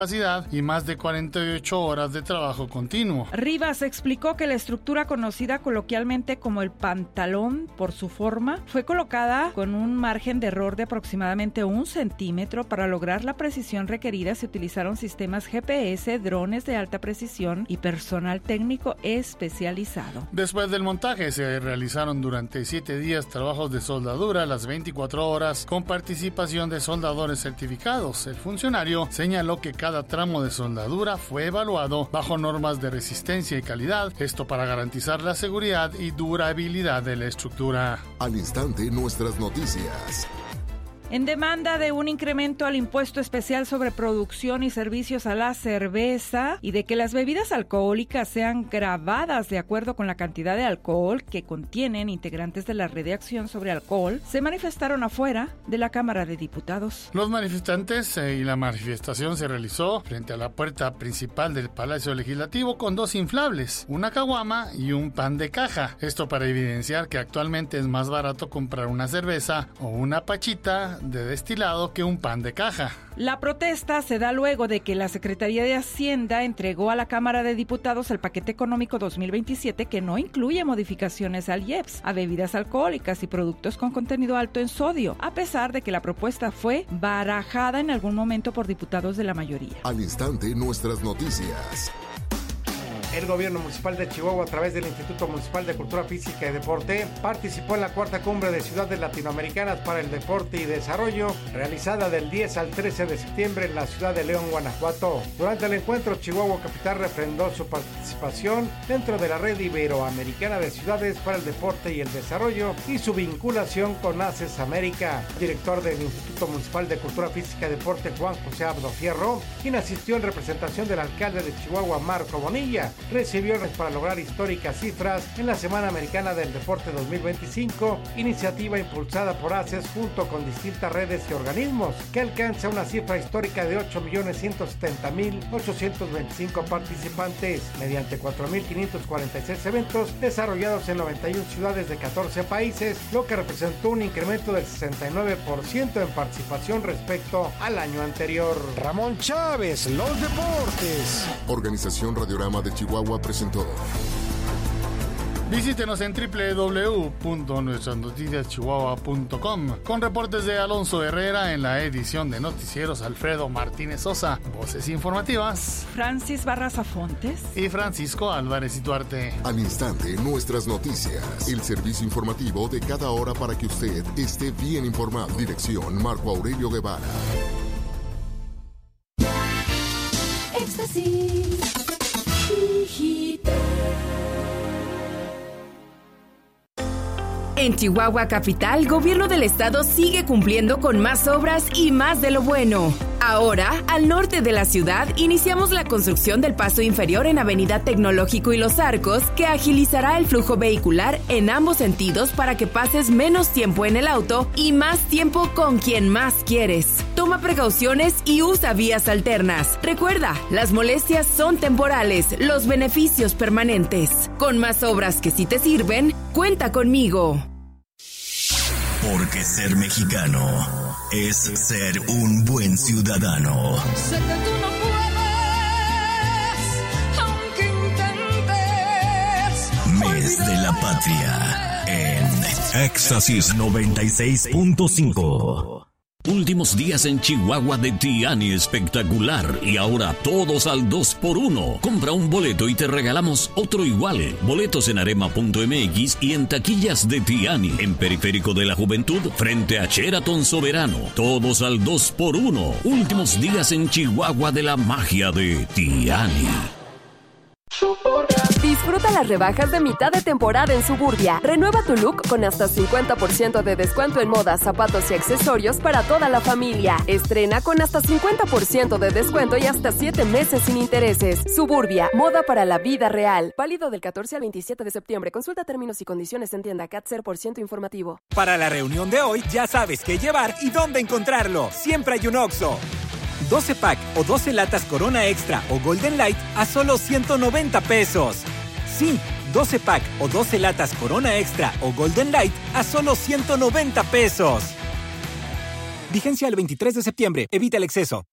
y más de 48 horas de trabajo continuo. Rivas explicó que la estructura conocida coloquialmente como el pantalón por su forma fue colocada con un margen de error de aproximadamente 1 centímetro. Para lograr la precisión requerida se utilizaron sistemas GPS, drones de alta precisión y personal técnico especializado. Después del montaje se realizaron durante 7 días trabajos de soldadura las 24 horas con participación de soldadores certificados. El funcionario señaló que cada tramo de soldadura fue evaluado bajo normas de resistencia y calidad, esto para garantizar la seguridad y durabilidad de la estructura. Al instante, nuestras noticias. En demanda de un incremento al impuesto especial sobre producción y servicios a la cerveza y de que las bebidas alcohólicas sean gravadas de acuerdo con la cantidad de alcohol que contienen, integrantes de la Red de Acción sobre Alcohol se manifestaron afuera de la Cámara de Diputados. Los manifestantes y la manifestación se realizó frente a la puerta principal del Palacio Legislativo con 2 inflables, una caguama y un pan de caja. Esto para evidenciar que actualmente es más barato comprar una cerveza o una pachita de destilado que un pan de caja. La protesta se da luego de que la Secretaría de Hacienda entregó a la Cámara de Diputados el paquete económico 2027 que no incluye modificaciones al IEPS, a bebidas alcohólicas y productos con contenido alto en sodio, a pesar de que la propuesta fue barajada en algún momento por diputados de la mayoría. Al instante, nuestras noticias. El gobierno municipal de Chihuahua, a través del Instituto Municipal de Cultura Física y Deporte, participó en la 4ª Cumbre de Ciudades Latinoamericanas para el Deporte y Desarrollo, realizada del 10 al 13 de septiembre en la ciudad de León, Guanajuato. Durante el encuentro, Chihuahua Capital refrendó su participación dentro de la Red Iberoamericana de Ciudades para el Deporte y el Desarrollo y su vinculación con ACES América. El director del Instituto Municipal de Cultura Física y Deporte, Juan José Abdo Fierro, quien asistió en representación del alcalde de Chihuahua, Marco Bonilla, recibió para lograr históricas cifras en la Semana Americana del Deporte 2025, iniciativa impulsada por ACES junto con distintas redes y organismos, que alcanza una cifra histórica de 8.170.825 participantes, mediante 4.546 eventos desarrollados en 91 ciudades de 14 países, lo que representó un incremento del 69% en participación respecto al año anterior. Ramón Chávez, los deportes. Organización Radiorama de Chihuahua presentó. Visítenos en www.nuestrasnoticiaschihuahua.com con reportes de Alonso Herrera en la edición de noticieros, Alfredo Martínez Sosa, voces informativas Francis Barraza Fontes y Francisco Álvarez Duarte. Al instante, nuestras noticias, el servicio informativo de cada hora para que usted esté bien informado. Dirección Marco Aurelio Guevara. Éxtasis digital. En Chihuahua Capital, Gobierno del Estado sigue cumpliendo con más obras y más de lo bueno. Ahora, al norte de la ciudad, iniciamos la construcción del paso inferior en Avenida Tecnológico y Los Arcos, que agilizará el flujo vehicular en ambos sentidos para que pases menos tiempo en el auto y más tiempo con quien más quieres. Toma precauciones y usa vías alternas. Recuerda, las molestias son temporales, los beneficios permanentes. Con más obras que sí te sirven, cuenta conmigo. Porque ser mexicano es ser un buen ciudadano. Sé que tú no puedes, aunque intentes. Mes de la Patria en Éxtasis 96.5. Últimos días en Chihuahua de Tiani espectacular y ahora todos al 2x1. Compra un boleto y te regalamos otro igual. Boletos en arema.mx y en taquillas de Tiani, en Periférico de la Juventud, frente a Sheraton Soberano. Todos al 2x1. Últimos días en Chihuahua de la magia de Tiani. Disfruta las rebajas de mitad de temporada en Suburbia. Renueva tu look con hasta 50% de descuento en moda, zapatos y accesorios para toda la familia. Estrena con hasta 50% de descuento y hasta 7 meses sin intereses. Suburbia, moda para la vida real. Válido del 14 al 27 de septiembre. Consulta términos y condiciones en tienda CAT 0% informativo. Para la reunión de hoy ya sabes qué llevar y dónde encontrarlo. Siempre hay un Oxxo. 12 pack o 12 latas Corona Extra o Golden Light a solo 190 pesos. Sí, 12 pack o 12 latas Corona Extra o Golden Light a solo 190 pesos. Vigencia el 23 de septiembre. Evita el exceso.